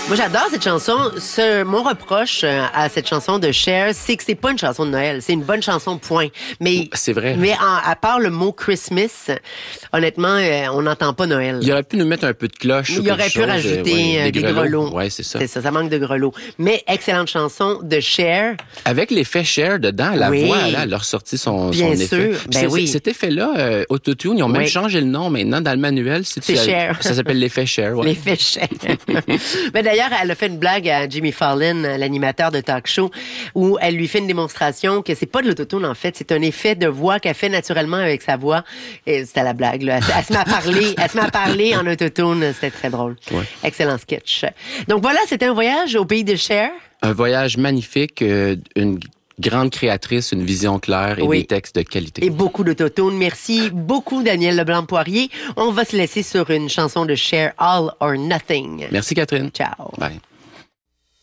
Moi, j'adore cette chanson. Mon reproche à cette chanson de Cher, c'est que c'est pas une chanson de Noël. C'est une bonne chanson, point. Mais c'est vrai. Mais à part le mot Christmas, honnêtement, on n'entend pas Noël. Il aurait pu nous mettre un peu de cloche. Il aurait pu rajouter des grelots. Ouais, c'est ça. C'est ça, ça manque de grelots. Mais excellente chanson de Cher. Avec l'effet Cher dedans, la voix, là, elle a ressorti son Bien effet. sûr, ben oui. Cet effet-là, Autotune, ils ont même changé le nom maintenant dans le manuel. C'est Cher. Ça s'appelle l'effet Cher. Ouais. L'effet Cher. Mais d'ailleurs, elle a fait une blague à Jimmy Fallon, l'animateur de talk show, où elle lui fait une démonstration que c'est pas de l'autotune, en fait. C'est un effet de voix qu'elle fait naturellement avec sa voix. Et c'était la blague, là. Elle se met à parler en autotune. C'était très drôle. Ouais. Excellent sketch. Donc voilà, c'était un voyage au pays de Cher. Un voyage magnifique, une grande créatrice, une vision claire et des textes de qualité. Et beaucoup d'autotune. Merci beaucoup, Daniel Leblanc-Poirier. On va se laisser sur une chanson de Cher, All or Nothing. Merci, Catherine. Ciao. Bye.